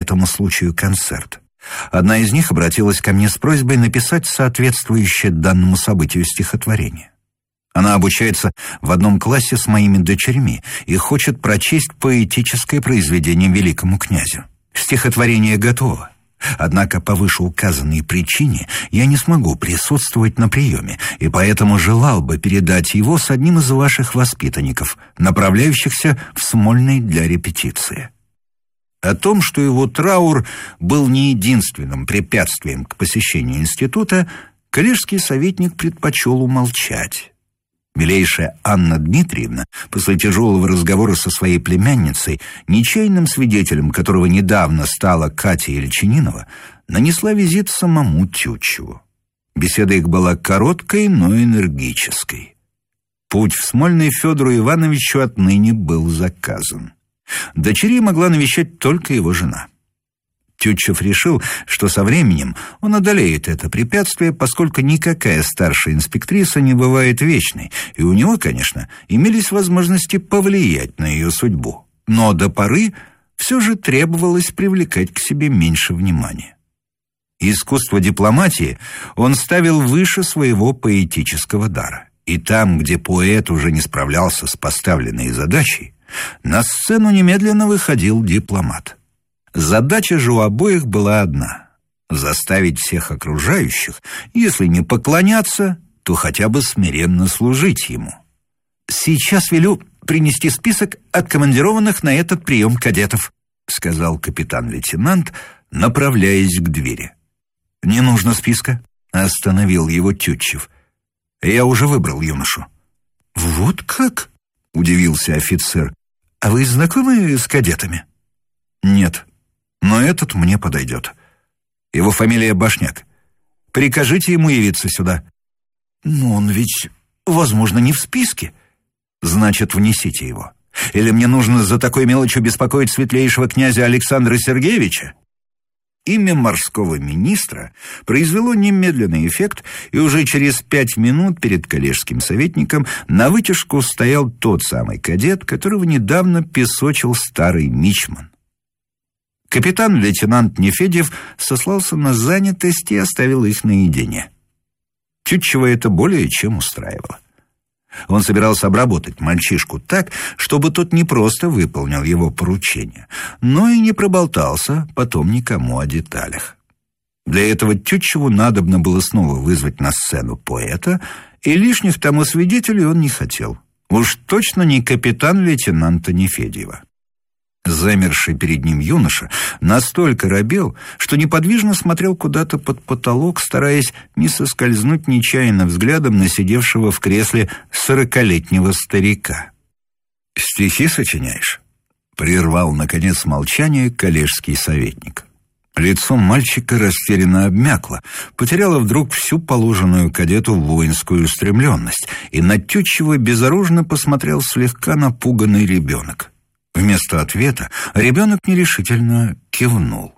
этому случаю концерт. Одна из них обратилась ко мне с просьбой написать соответствующее данному событию стихотворение. Она обучается в одном классе с моими дочерьми и хочет прочесть поэтическое произведение великому князю. Стихотворение готово. Однако по вышеуказанной причине я не смогу присутствовать на приеме, и поэтому желал бы передать его с одним из ваших воспитанников, направляющихся в Смольный для репетиции. О том, что его траур был не единственным препятствием к посещению института, коллежский советник предпочел умолчать. Милейшая Анна Дмитриевна, после тяжелого разговора со своей племянницей, нечаянным свидетелем которого недавно стала Катя Ельчининова, нанесла визит самому Тютчеву. Беседа их была короткой, но энергической. Путь в Смольный Федору Ивановичу отныне был заказан. Дочерей могла навещать только его жена. Тютчев решил, что со временем он одолеет это препятствие, поскольку никакая старшая инспектриса не бывает вечной, и у него, конечно, имелись возможности повлиять на ее судьбу. Но до поры все же требовалось привлекать к себе меньше внимания. Искусство дипломатии он ставил выше своего поэтического дара. И там, где поэт уже не справлялся с поставленной задачей, на сцену немедленно выходил дипломат. Задача же у обоих была одна — заставить всех окружающих, если не поклоняться, то хотя бы смиренно служить ему. «Сейчас велю принести список откомандированных на этот прием кадетов», — сказал капитан-лейтенант, направляясь к двери. «Не нужно списка», — остановил его Тютчев. «Я уже выбрал юношу». «Вот как?» — удивился офицер. «А вы знакомы с кадетами?» «Нет, но этот мне подойдет. Его фамилия Башняк. Прикажите ему явиться сюда». «Но он ведь, возможно, не в списке». «Значит, внесите его. Или мне нужно за такой мелочью беспокоить светлейшего князя Александра Сергеевича?» Имя морского министра произвело немедленный эффект, и уже через 5 минут перед коллежским советником на вытяжку стоял тот самый кадет, которого недавно песочил старый мичман. Капитан-лейтенант Нефедьев сослался на занятость и оставил их наедине. Тютчева это более чем устраивало. Он собирался обработать мальчишку так, чтобы тот не просто выполнил его поручение, но и не проболтался потом никому о деталях. Для этого Тютчеву надобно было снова вызвать на сцену поэта, и лишних тому свидетелей он не хотел. Уж точно не капитан-лейтенанта Нефедьева. Замерший перед ним юноша настолько робел, что неподвижно смотрел куда-то под потолок, стараясь не соскользнуть нечаянно взглядом на сидевшего в кресле 40-летнего старика. «Стихи сочиняешь?» — прервал, наконец, молчание коллежский советник. Лицо мальчика растерянно обмякло, потеряло вдруг всю положенную кадету воинскую устремленность, и на Тютчева безоружно посмотрел слегка напуганный ребенок. Вместо ответа ребенок нерешительно кивнул.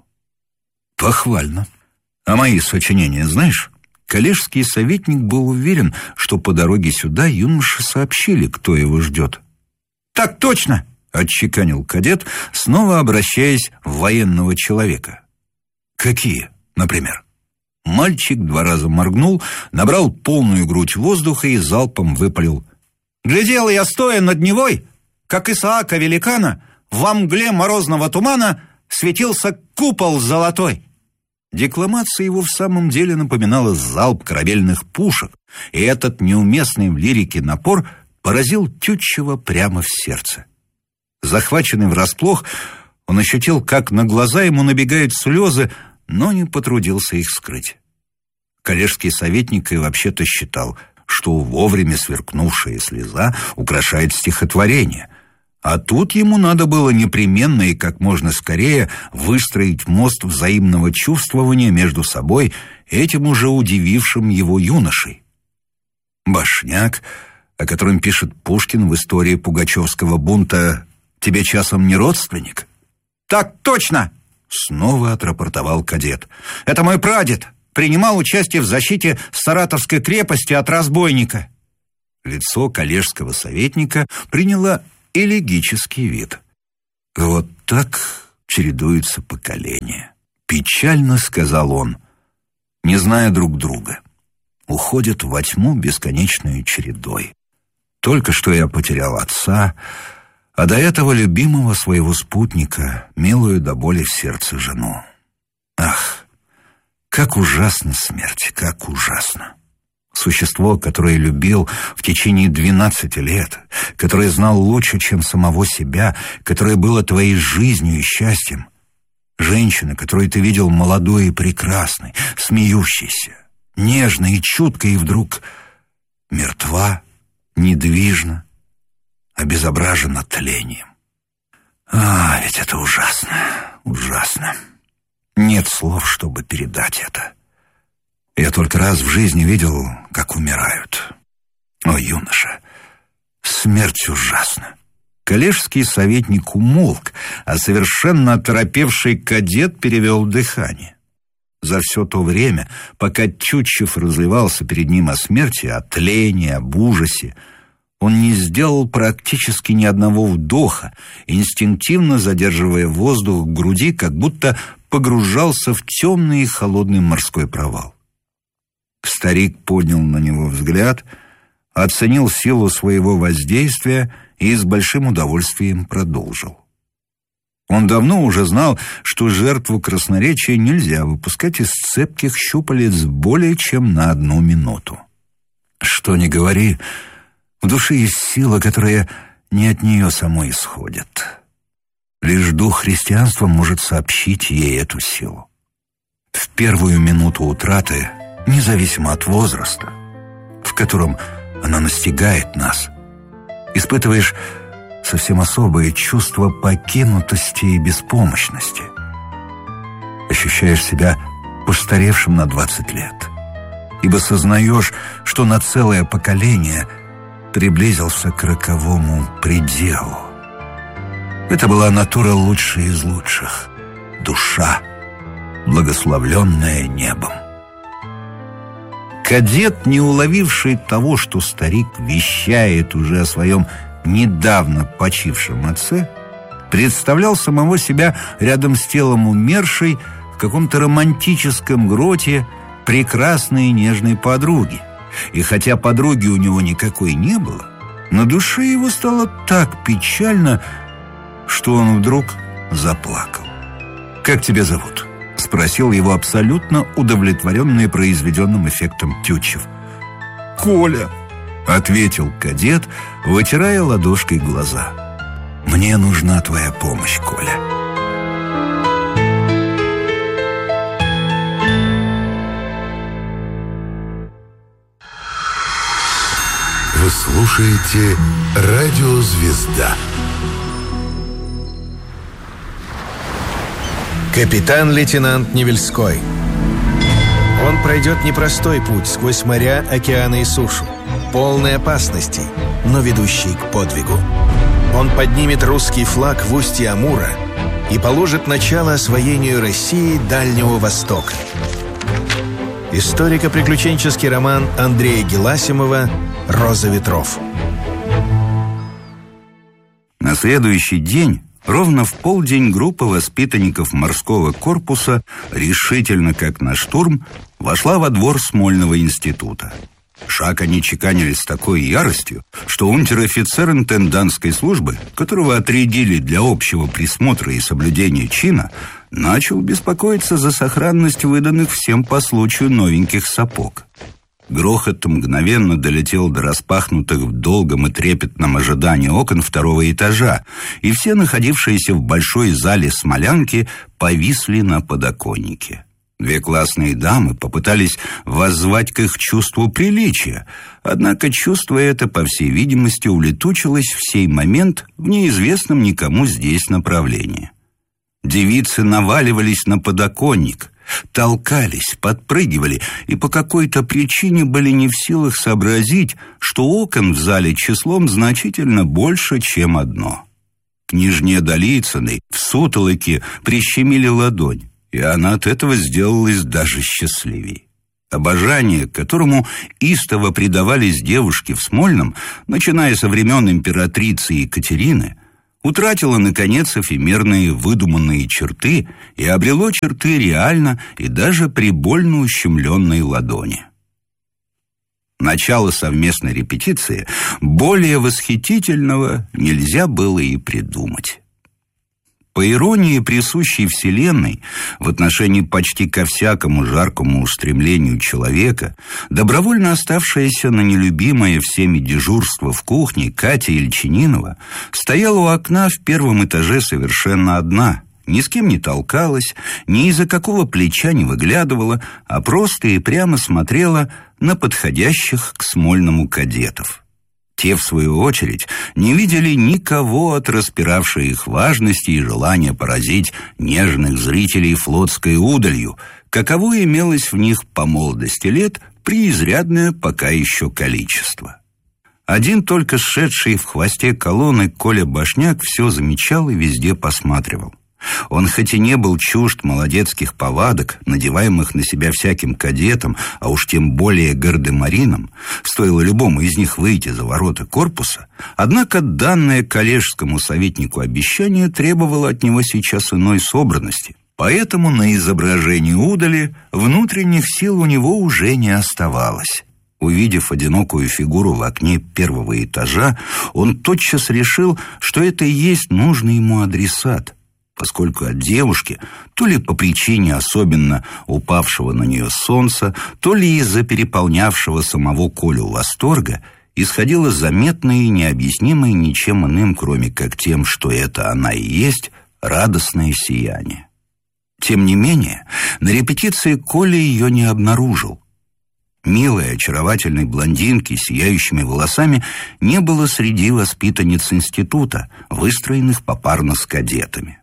«Похвально. А мои сочинения знаешь?» Коллежский советник был уверен, что по дороге сюда юноше сообщили, кто его ждет. «Так точно!» — отчеканил кадет, снова обращаясь в военного человека. «Какие, например?» Мальчик 2 раза моргнул, набрал полную грудь воздуха и залпом выпалил. «Глядел я, стоя над Невой, как Исаака великана, во мгле морозного тумана светился купол золотой». Декламация его в самом деле напоминала залп корабельных пушек, и этот неуместный в лирике напор поразил Тютчева прямо в сердце. Захваченный врасплох, он ощутил, как на глаза ему набегают слезы, но не потрудился их скрыть. Коллежский советник и вообще-то считал, что вовремя сверкнувшая слеза украшает стихотворение, а тут ему надо было непременно и как можно скорее выстроить мост взаимного чувствования между собой и этим уже удивившим его юношей. Башняк, о котором пишет Пушкин в истории Пугачевского бунта, тебе часом не родственник? «Так точно!» — снова отрапортовал кадет. «Это мой прадед. Принимал участие в защите Саратовской крепости от разбойника». Лицо коллежского советника приняло элегический вид. «Вот так чередуются поколения. Печально, сказал он, не зная друг друга, уходят во тьму бесконечной чередой. Только что я потерял отца, а до этого любимого своего спутника, милую до боли в сердце жену. Ах, как ужасна смерть, как ужасно! Существо, которое любил в течение 12 лет, которое знал лучше, чем самого себя, которое было твоей жизнью и счастьем. Женщина, которую ты видел молодой и прекрасной, смеющейся, нежной и чуткой, и вдруг мертва, недвижна, обезображена тлением. Ведь это ужасно, ужасно. Нет слов, чтобы передать это. Я только раз в жизни видел, как умирают. О, юноша, смерть ужасна. Коллежский советник умолк, а совершенно оторопевший кадет перевел дыхание. За все то время, пока Тютчев разливался перед ним о смерти, о тлении, об ужасе, он не сделал практически ни одного вдоха, инстинктивно задерживая воздух в груди, как будто погружался в темный и холодный морской провал. Старик поднял на него взгляд, оценил силу своего воздействия и с большим удовольствием продолжил. Он давно уже знал, что жертву красноречия нельзя выпускать из цепких щупалец более чем на 1 минуту. Что ни говори, в душе есть сила, которая не от нее самой исходит. Лишь дух христианства может сообщить ей эту силу. В первую минуту утраты, независимо от возраста, в котором она настигает нас, испытываешь совсем особое чувство покинутости и беспомощности. Ощущаешь себя постаревшим на 20 лет, ибо сознаешь, что на целое поколение приблизился к роковому пределу. Это была натура лучшая из лучших, душа, благословленная небом. Кадет, не уловивший того, что старик вещает уже о своем недавно почившем отце, представлял самого себя рядом с телом умершей в каком-то романтическом гроте прекрасной и нежной подруги. И хотя подруги у него никакой не было, на душе его стало так печально, что он вдруг заплакал. «Как тебя зовут?» — спросил его абсолютно удовлетворенный произведенным эффектом Тютчев. «Коля», — ответил кадет, вытирая ладошкой глаза. «Мне нужна твоя помощь, Коля». Вы слушаете «Радио Звезда». Капитан-лейтенант Невельской. Он пройдет непростой путь сквозь моря, океаны и сушу, полный опасностей, но ведущий к подвигу. Он поднимет русский флаг в устье Амура и положит начало освоению России Дальнего Востока. Историко-приключенческий роман Андрея Геласимова «Роза ветров». На следующий день, ровно в полдень, группа воспитанников морского корпуса, решительно как на штурм, вошла во двор Смольного института. Шаг они чеканили с такой яростью, что унтер-офицер интендантской службы, которого отрядили для общего присмотра и соблюдения чина, начал беспокоиться за сохранность выданных всем по случаю новеньких сапог. Грохот мгновенно долетел до распахнутых в долгом и трепетном ожидании окон 2-го этажа, и все находившиеся в большой зале смолянки повисли на подоконнике. 2 классные дамы попытались воззвать к их чувству приличия, однако чувство это, по всей видимости, улетучилось в сей момент в неизвестном никому здесь направлении. Девицы наваливались на подоконник, толкались, подпрыгивали и по какой-то причине были не в силах сообразить, что окон в зале числом значительно больше, чем одно. Княжне Долицыной в сутолоке прищемили ладонь, и она от этого сделалась даже счастливей. Обожание, которому истово предавались девушки в Смольном, начиная со времен императрицы Екатерины, утратило, наконец, эфемерные выдуманные черты и обрело черты реально и даже прибольно ущемленной ладони. Начало совместной репетиции более восхитительного нельзя было и придумать. По иронии присущей Вселенной, в отношении почти ко всякому жаркому устремлению человека, добровольно оставшаяся на нелюбимое всеми дежурство в кухне Катя Ельчининова стояла у окна в первом этаже совершенно одна, ни с кем не толкалась, ни из-за какого плеча не выглядывала, а просто и прямо смотрела на подходящих к Смольному кадетов. Те, в свою очередь, не видели никого от распиравшей их важности и желания поразить нежных зрителей флотской удалью, каково имелось в них по молодости лет преизрядное пока еще количество. Один только шедший в хвосте колонны Коля Башняк все замечал и везде посматривал. Он хоть и не был чужд молодецких повадок, надеваемых на себя всяким кадетом, а уж тем более гардемаринам, стоило любому из них выйти за ворота корпуса, однако данное коллежскому советнику обещание требовало от него сейчас иной собранности. Поэтому на изображении удали внутренних сил у него уже не оставалось. Увидев одинокую фигуру в окне первого этажа, он тотчас решил, что это и есть нужный ему адресат, поскольку от девушки, то ли по причине особенно упавшего на нее солнца, то ли из-за переполнявшего самого Колю восторга, исходило заметное и необъяснимое ничем иным, кроме как тем, что это она и есть, радостное сияние. Тем не менее, на репетиции Коля ее не обнаружил. Милой, очаровательной блондинки с сияющими волосами не было среди воспитанниц института, выстроенных попарно с кадетами.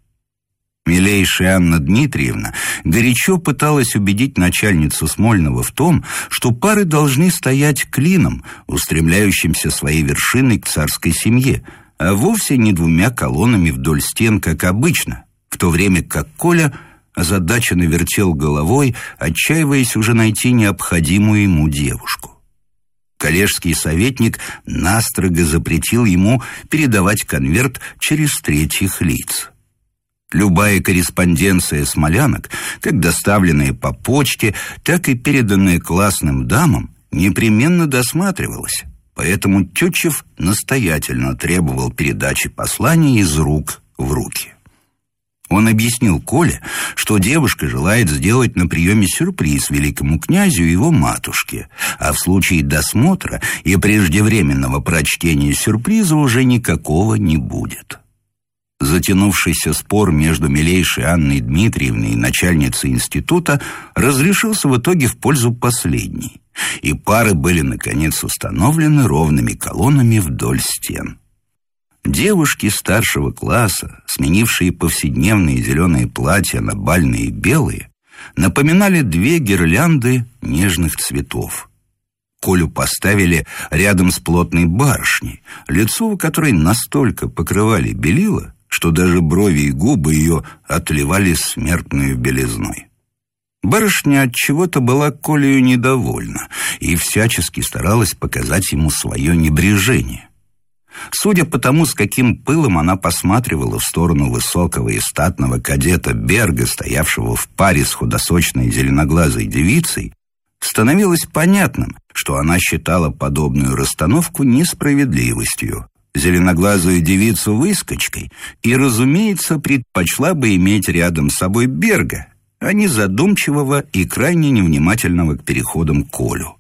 Милейшая Анна Дмитриевна горячо пыталась убедить начальницу Смольного в том, что пары должны стоять клином, устремляющимся своей вершиной к царской семье, а вовсе не двумя колоннами вдоль стен, как обычно, в то время как Коля озадаченно вертел головой, отчаиваясь уже найти необходимую ему девушку. Коллежский советник настрого запретил ему передавать конверт через третьих лиц. Любая корреспонденция смолянок, как доставленная по почте, так и переданная классным дамам, непременно досматривалась, поэтому Тютчев настоятельно требовал передачи послания из рук в руки. Он объяснил Коле, что девушка желает сделать на приеме сюрприз великому князю и его матушке, а в случае досмотра и преждевременного прочтения сюрприза уже никакого не будет. Затянувшийся спор между милейшей Анной Дмитриевной и начальницей института разрешился в итоге в пользу последней, и пары были, наконец, установлены ровными колоннами вдоль стен. Девушки старшего класса, сменившие повседневные зеленые платья на бальные белые, напоминали две гирлянды нежных цветов. Колю поставили рядом с плотной барышней, лицо у которой настолько покрывали белила, что даже брови и губы ее отливали смертной белизной. Барышня отчего-то была Колею недовольна и всячески старалась показать ему свое небрежение. Судя по тому, с каким пылом она посматривала в сторону высокого и статного кадета Берга, стоявшего в паре с худосочной зеленоглазой девицей, становилось понятным, что она считала подобную расстановку несправедливостью, зеленоглазую девицу выскочкой и, разумеется, предпочла бы иметь рядом с собой Берга, а не задумчивого и крайне невнимательного к переходам Колю.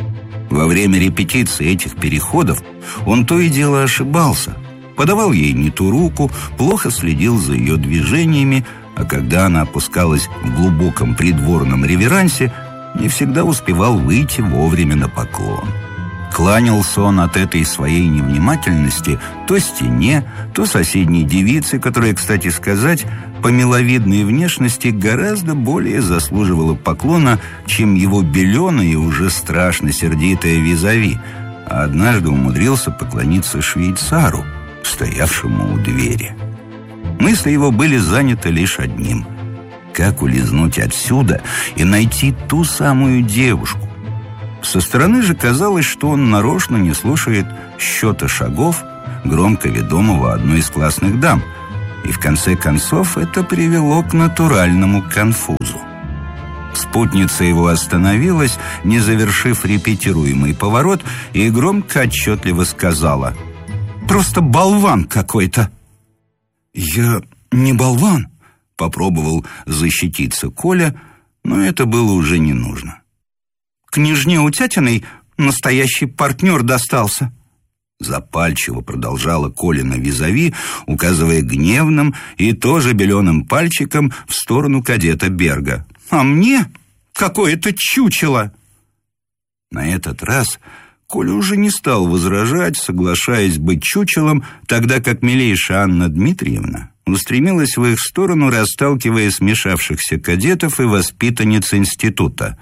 Во время репетиции этих переходов он то и дело ошибался, подавал ей не ту руку, плохо следил за ее движениями, а когда она опускалась в глубоком придворном реверансе, не всегда успевал выйти вовремя на поклон. Кланялся он от этой своей невнимательности то стене, то соседней девице, которая, кстати сказать, по миловидной внешности гораздо более заслуживала поклона, чем его беленая и уже страшно сердитая визави, а однажды умудрился поклониться швейцару, стоявшему у двери. Мысли его были заняты лишь одним — как улизнуть отсюда и найти ту самую девушку. Со стороны же казалось, что он нарочно не слушает счета шагов, громко ведомого одной из классных дам, и в конце концов это привело к натуральному конфузу. Спутница его остановилась, не завершив репетируемый поворот, и громко отчетливо сказала: «Просто болван какой-то!» «Я не болван», — попробовал защититься Коля, но это было уже не нужно. «Княжне Утятиной настоящий партнер достался», — запальчиво продолжала Колина визави, указывая гневным и тоже беленым пальчиком в сторону кадета Берга. «А мне какое-то чучело!» На этот раз Коля уже не стал возражать, соглашаясь быть чучелом, тогда как милейшая Анна Дмитриевна устремилась в их сторону, расталкивая смешавшихся кадетов и воспитанниц института.